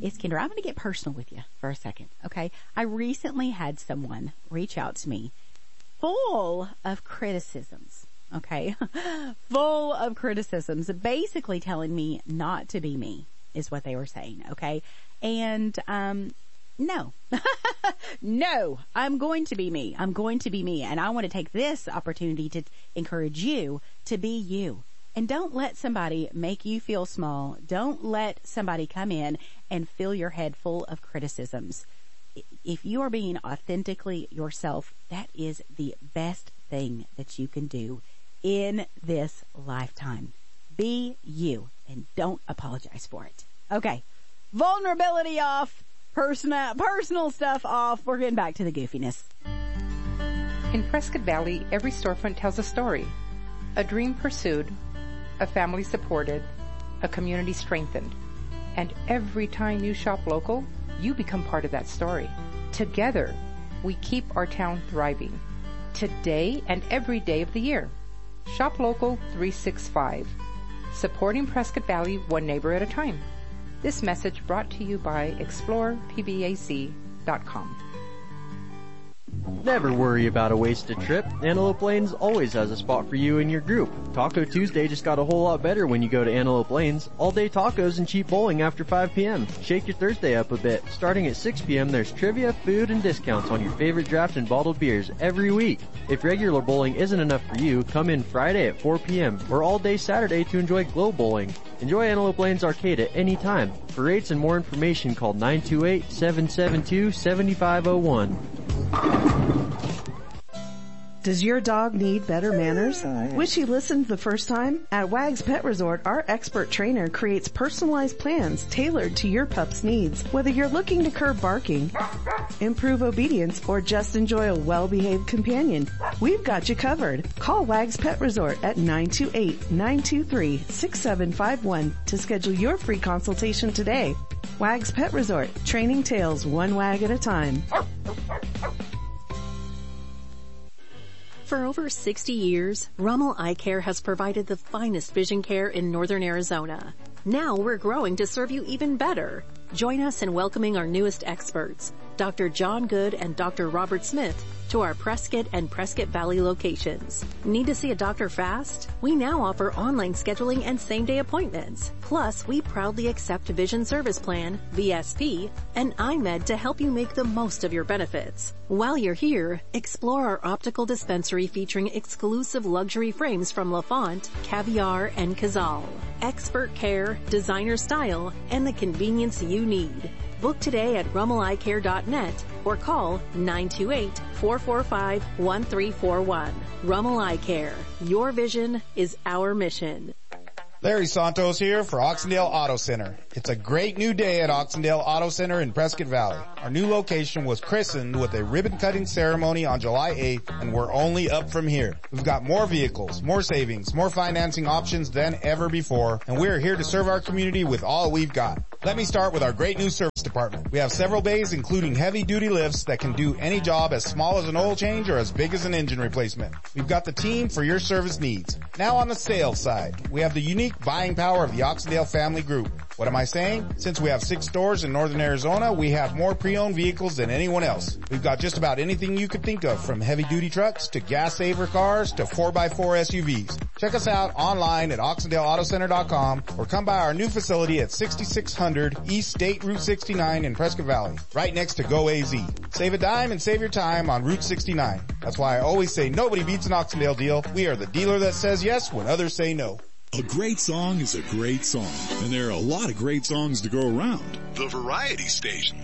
it's Kendra. I'm going to get personal with you for a second, okay? I recently had someone reach out to me full of criticisms, okay? Full of criticisms, basically telling me not to be me is what they were saying, okay? And, no, no, I'm going to be me. I'm going to be me. And I want to take this opportunity to encourage you to be you. And don't let somebody make you feel small. Don't let somebody come in and fill your head full of criticisms. If you are being authentically yourself, that is the best thing that you can do in this lifetime. Be you and don't apologize for it. Okay. Vulnerability off. Personal stuff off. We're getting back to the goofiness. In Prescott Valley, every storefront tells a story. A dream pursued, a family supported, a community strengthened. And every time you shop local, you become part of that story. Together, we keep our town thriving. Today and every day of the year. Shop local 365. Supporting Prescott Valley one neighbor at a time. This message brought to you by ExplorePBAC.com. Never worry about a wasted trip. Antelope Lanes always has a spot for you and your group. Taco Tuesday just got a whole lot better when you go to Antelope Lanes. All-day tacos and cheap bowling after 5 p.m. Shake your Thursday up a bit. Starting at 6 p.m., there's trivia, food, and discounts on your favorite draft and bottled beers every week. If regular bowling isn't enough for you, come in Friday at 4 p.m. or all day Saturday to enjoy Glow Bowling. Enjoy Antelope Lanes Arcade at any time. For rates and more information, call 928-772-7501. Does your dog need better manners? Wish he listened the first time? At Wags Pet Resort, our expert trainer creates personalized plans tailored to your pup's needs. Whether you're looking to curb barking, improve obedience, or just enjoy a well-behaved companion, we've got you covered. Call Wags Pet Resort at 928-923-6751 to schedule your free consultation today. Wags Pet Resort, training tails one wag at a time. For over 60 years, Rummel Eye Care has provided the finest vision care in northern Arizona. Now we're growing to serve you even better. Join us in welcoming our newest experts, Dr. John Good and Dr. Robert Smith, to our Prescott and Prescott Valley locations. Need to see a doctor fast? We now offer online scheduling and same-day appointments. Plus, we proudly accept Vision Service Plan, VSP, and iMed to help you make the most of your benefits. While you're here, explore our optical dispensary featuring exclusive luxury frames from LaFont, Caviar, and Cazal. Expert care, designer style, and the convenience you need. Book today at rummeleyecare.net or call 928-445-1341. Rummel Eye Care. Your vision is our mission. Larry Santos here for Oxendale Auto Center. It's a great new day at Oxendale Auto Center in Prescott Valley. Our new location was christened with a ribbon-cutting ceremony on July 8th, and we're only up from here. We've got more vehicles, more savings, more financing options than ever before, and we're here to serve our community with all we've got. Let me start with our great new service department. We have several bays including heavy-duty lifts that can do any job as small as an oil change or as big as an engine replacement. We've got the team for your service needs. Now on the sales side, we have the unique buying power of the Oxendale Family Group. What am I saying? Since we have 6 stores in northern Arizona, we have more pre-owned vehicles than anyone else. We've got just about anything you could think of, from heavy-duty trucks to gas-saver cars to 4x4 SUVs. Check us out online at OxendaleAutoCenter.com or come by our new facility at 6600 East State Route 69 in Prescott Valley, right next to Go AZ. Save a dime and save your time on Route 69. That's why I always say nobody beats an Oxendale deal. We are the dealer that says yes when others say no. A great song is a great song, and there are a lot of great songs to go around. The Variety Station.